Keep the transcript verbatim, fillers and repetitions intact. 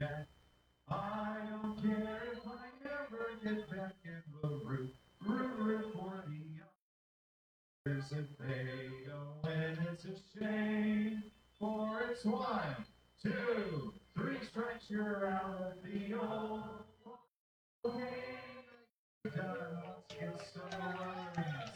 I don't care if I ever get back in the root, root, root for the others if they go in. It's a shame, for it's one, two, three strikes, you're out of the old game. Let's get started.